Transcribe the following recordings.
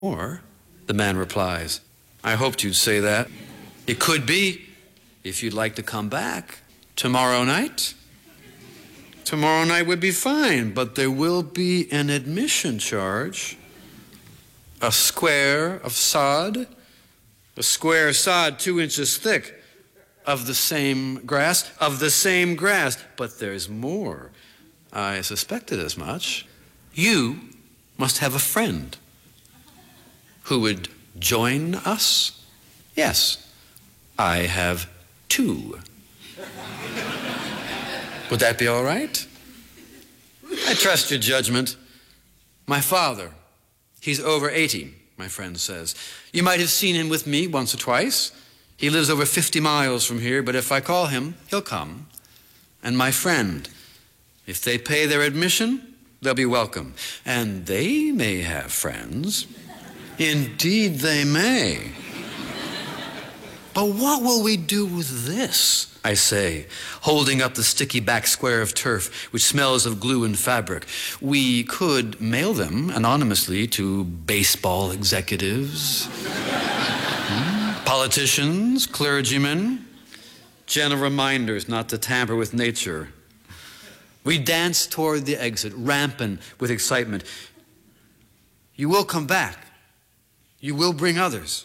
Or, the man replies, I hoped you'd say that. It could be, if you'd like to come back, tomorrow night. Tomorrow night would be fine, but there will be an admission charge. A square of sod, a square sod 2 inches thick, of the same grass, but there's more. I suspected as much. You must have a friend who would join us. Yes, I have 2. Would that be all right? I trust your judgment. My father, he's over 80, my friend says. You might have seen him with me once or twice. He lives over 50 miles from here, but if I call him, he'll come. And my friend, if they pay their admission, they'll be welcome. And they may have friends. Indeed they may. But what will we do with this? I say, holding up the sticky back square of turf, which smells of glue and fabric. We could mail them anonymously to baseball executives, politicians, clergymen, gentle reminders not to tamper with nature. We dance toward the exit, rampant with excitement. You will come back. You will bring others.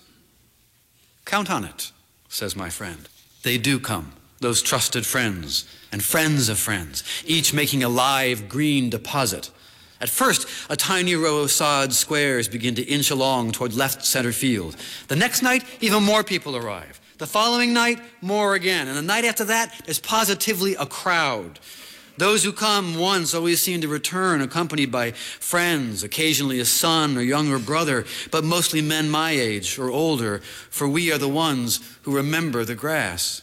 Count on it, says my friend. They do come, those trusted friends and friends of friends, each making a live green deposit. At first, a tiny row of sod squares begin to inch along toward left center field. The next night, even more people arrive. The following night, more again. And the night after that, there's positively a crowd. Those who come once always seem to return, accompanied by friends, occasionally a son or younger brother, but mostly men my age or older, for we are the ones who remember the grass.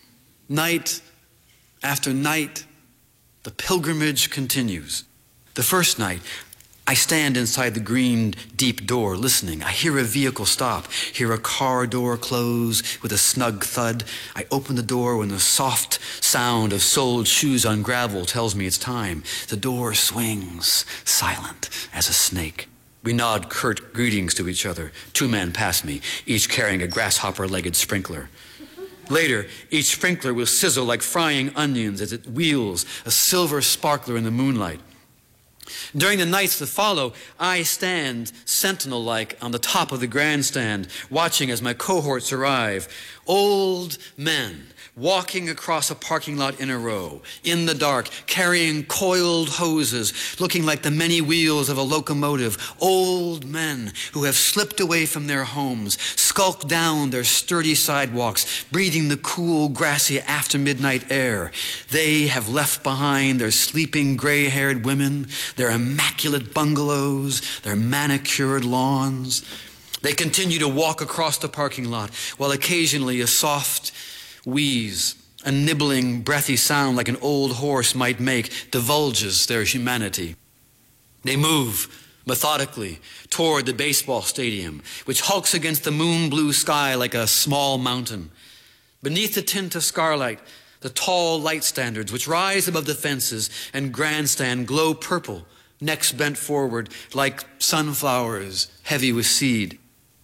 Night after night, the pilgrimage continues. The first night, I stand inside the green, deep door, listening. I hear a vehicle stop, hear a car door close with a snug thud. I open the door when the soft sound of soled shoes on gravel tells me it's time. The door swings, silent as a snake. We nod curt greetings to each other. 2 men pass me, each carrying a grasshopper-legged sprinkler. Later, each sprinkler will sizzle like frying onions as it wheels, a silver sparkler in the moonlight. During the nights that follow, I stand sentinel-like on the top of the grandstand, watching as my cohorts arrive. Old men walking across a parking lot in a row, in the dark, carrying coiled hoses, looking like the many wheels of a locomotive. Old men who have slipped away from their homes, skulked down their sturdy sidewalks, breathing the cool, grassy after-midnight air. They have left behind their sleeping, gray-haired women, their immaculate bungalows, their manicured lawns. They continue to walk across the parking lot, while occasionally a soft wheeze, a nibbling, breathy sound like an old horse might make, divulges their humanity. They move methodically toward the baseball stadium, which hulks against the moon-blue sky like a small mountain. Beneath the tint of scarlight, the tall light standards which rise above the fences and grandstand glow purple, necks bent forward like sunflowers heavy with seed.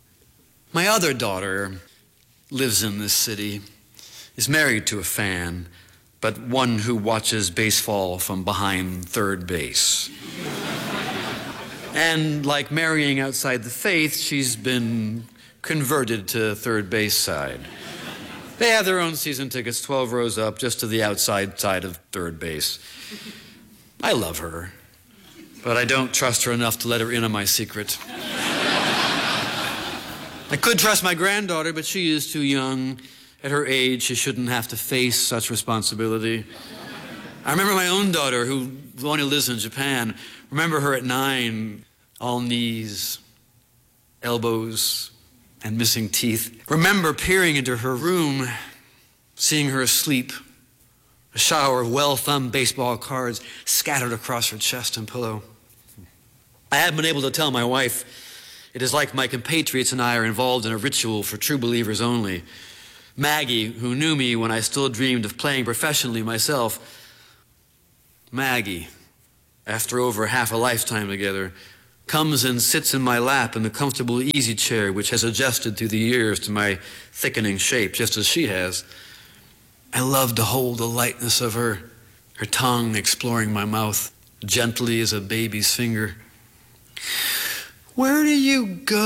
My other daughter lives in this city, is married to a fan, but one who watches baseball from behind third base. And like marrying outside the faith, she's been converted to third base side. They have their own season tickets, 12 rows up, just to the outside side of third base. I love her, but I don't trust her enough to let her in on my secret. I could trust my granddaughter, but she is too young. At her age, she shouldn't have to face such responsibility. I remember my own daughter, who only lives in Japan. Remember her at 9, all knees, elbows, and missing teeth. Remember peering into her room, seeing her asleep, a shower of well-thumbed baseball cards scattered across her chest and pillow. I have been able to tell my wife, it is like my compatriots and I are involved in a ritual for true believers only. Maggie, who knew me when I still dreamed of playing professionally myself, Maggie, after over half a lifetime together, comes and sits in my lap in the comfortable easy chair which has adjusted through the years to my thickening shape, just as she has. I love to hold the lightness of her tongue exploring my mouth, gently as a baby's finger. "Where do you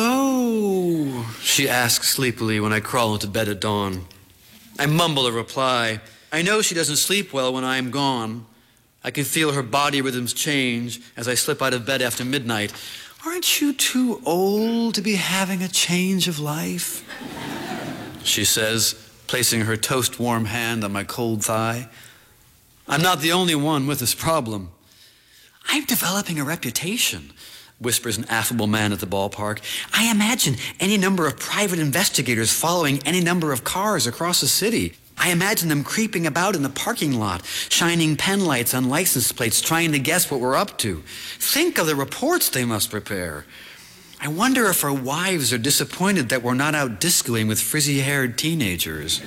go?" she asks sleepily when I crawl into bed at dawn. I mumble a reply. I know she doesn't sleep well when I am gone. I can feel her body rhythms change as I slip out of bed after midnight. "Aren't you too old to be having a change of life?" she says, placing her toast-warm hand on my cold thigh. I'm not the only one with this problem. "I'm developing a reputation," whispers an affable man at the ballpark. "I imagine any number of private investigators following any number of cars across the city. I imagine them creeping about in the parking lot, shining pen lights on license plates, trying to guess what we're up to. Think of the reports they must prepare. I wonder if our wives are disappointed that we're not out discoing with frizzy-haired teenagers."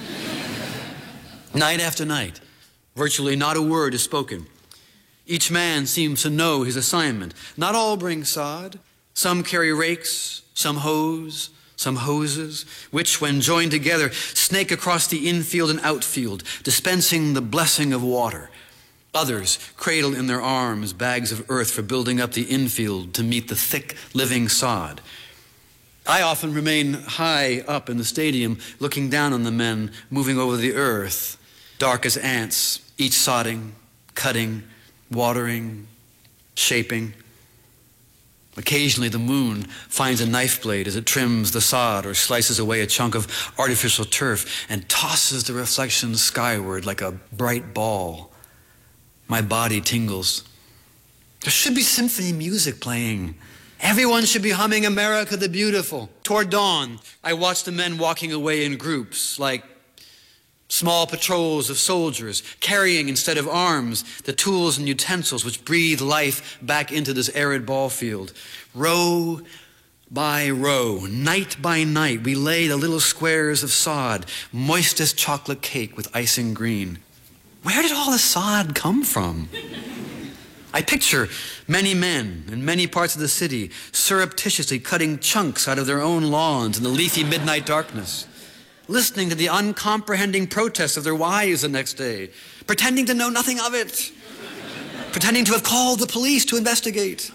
Night after night, virtually not a word is spoken. Each man seems to know his assignment. Not all bring sod. Some carry rakes, some hoes, some hoses, which, when joined together, snake across the infield and outfield, dispensing the blessing of water. Others cradle in their arms bags of earth for building up the infield to meet the thick, living sod. I often remain high up in the stadium, looking down on the men moving over the earth, dark as ants, each sodding, cutting, watering, shaping. Occasionally the moon finds a knife blade as it trims the sod or slices away a chunk of artificial turf and tosses the reflection skyward like a bright ball. My body tingles. There should be symphony music playing. Everyone should be humming "America the Beautiful." Toward dawn, I watch the men walking away in groups, like small patrols of soldiers, carrying instead of arms the tools and utensils which breathe life back into this arid ball field. Row by row, night by night, we lay the little squares of sod, moist as chocolate cake with icing green. Where did all the sod come from? I picture many men in many parts of the city surreptitiously cutting chunks out of their own lawns in the leafy midnight darkness, listening to the uncomprehending protests of their wives the next day, pretending to know nothing of it, pretending to have called the police to investigate.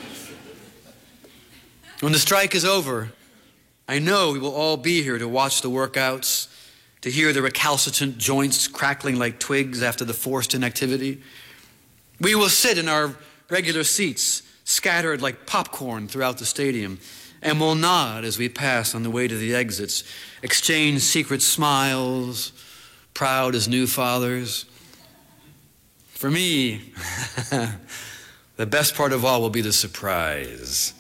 When the strike is over, I know we will all be here to watch the workouts, to hear the recalcitrant joints crackling like twigs after the forced inactivity. We will sit in our regular seats, scattered like popcorn throughout the stadium, and will nod as we pass on the way to the exits, exchange secret smiles, proud as new fathers. For me, the best part of all will be the surprise.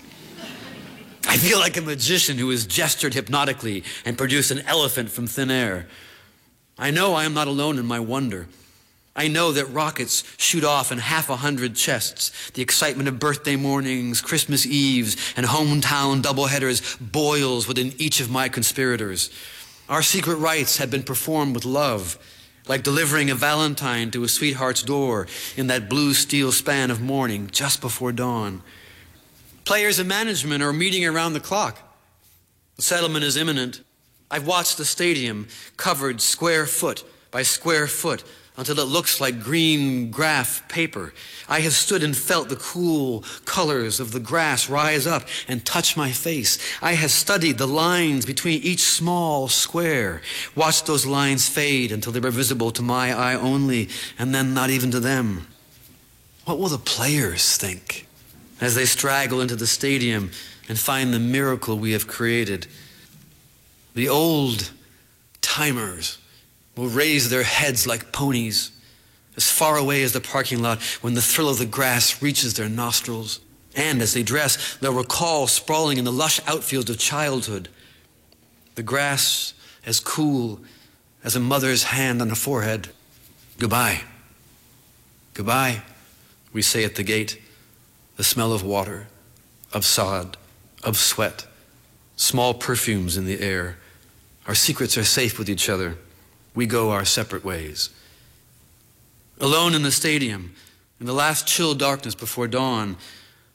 I feel like a magician who has gestured hypnotically and produced an elephant from thin air. I know I am not alone in my wonder. I know that rockets shoot off in 600 chests. The excitement of birthday mornings, Christmas Eves, and hometown doubleheaders boils within each of my conspirators. Our secret rites have been performed with love, like delivering a valentine to a sweetheart's door in that blue steel span of morning just before dawn. Players and management are meeting around the clock. The settlement is imminent. I've watched the stadium covered square foot by square foot until it looks like green graph paper. I have stood and felt the cool colors of the grass rise up and touch my face. I have studied the lines between each small square, watched those lines fade until they were visible to my eye only, and then not even to them. What will the players think as they straggle into the stadium and find the miracle we have created? The old timers will raise their heads like ponies, as far away as the parking lot when the thrill of the grass reaches their nostrils. And as they dress, they'll recall sprawling in the lush outfields of childhood, the grass as cool as a mother's hand on a forehead. Goodbye. Goodbye, we say at the gate. The smell of water, of sod, of sweat, small perfumes in the air. Our secrets are safe with each other. We go our separate ways. Alone in the stadium, in the last chill darkness before dawn,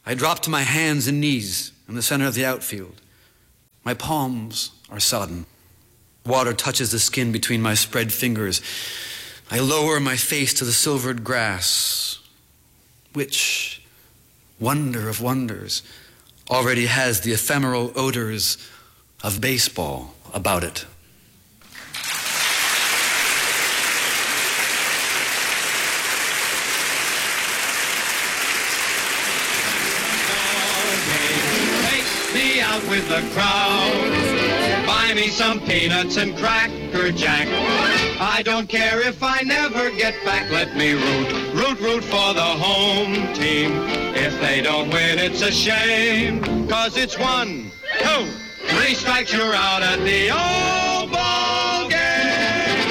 I drop to my hands and knees in the center of the outfield. My palms are sodden. Water touches the skin between my spread fingers. I lower my face to the silvered grass, which, wonder of wonders, already has the ephemeral odors of baseball about it. Take me out with the crowd. Buy me some peanuts and Cracker Jack. I don't care if I never get back. Let me root for the home team. If they don't win, it's a shame. 'Cause it's 1, 2, 3 strikes, you're out at the old ball game.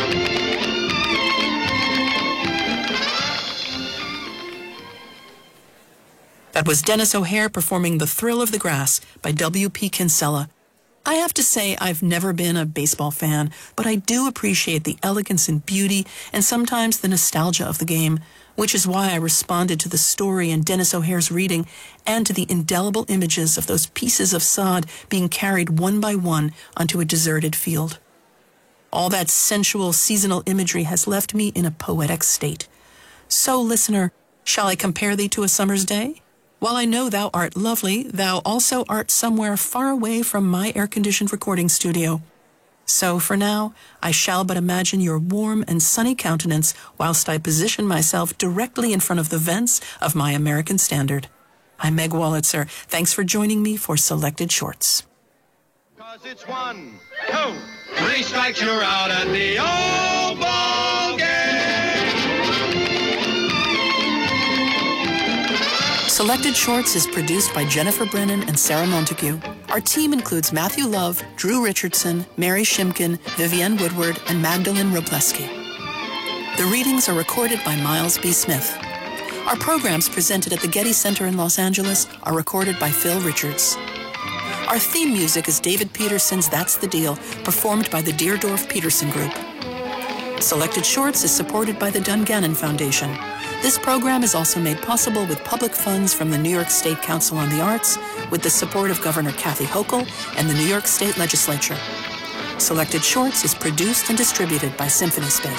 That was Dennis O'Hare performing The Thrill of the Grass by W.P. Kinsella. I have to say I've never been a baseball fan, but I do appreciate the elegance and beauty and sometimes the nostalgia of the game, which is why I responded to the story in Dennis O'Hare's reading and to the indelible images of those pieces of sod being carried one by one onto a deserted field. All that sensual seasonal imagery has left me in a poetic state. So, listener, shall I compare thee to a summer's day? While I know thou art lovely, thou also art somewhere far away from my air-conditioned recording studio. So, for now, I shall but imagine your warm and sunny countenance whilst I position myself directly in front of the vents of my American Standard. I'm Meg Wolitzer. Thanks for joining me for Selected Shorts. 'Cause it's 1, 2, 3 strikes, you're out at the old ball game. Selected Shorts is produced by Jennifer Brennan and Sarah Montague. Our team includes Matthew Love, Drew Richardson, Mary Shimkin, Vivienne Woodward, and Magdalene Robleski. The readings are recorded by Miles B. Smith. Our programs presented at the Getty Center in Los Angeles are recorded by Phil Richards. Our theme music is David Peterson's That's the Deal, performed by the Deerdorf Peterson Group. Selected Shorts is supported by the Dungannon Foundation. This program is also made possible with public funds from the New York State Council on the Arts, with the support of Governor Kathy Hochul and the New York State Legislature. Selected Shorts is produced and distributed by Symphony Space.